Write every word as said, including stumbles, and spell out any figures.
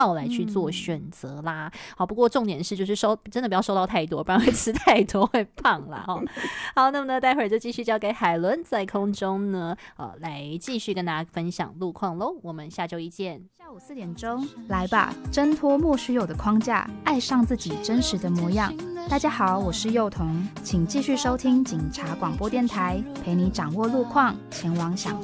来去做选择啦。嗯、好，不过重点是就是收真的不要收到太多，不然会吃太多会胖啦。哦，好，那么呢，待会儿就继续交给海伦在空中呢，呃，来继续跟大家分享路况喽。我们下周一见。 下午四点钟，来吧，挣脱莫须有的框架，爱上自己真实的模样。大家好，我是幼童，请继续收听警察广播电台，陪你掌握路况，前往享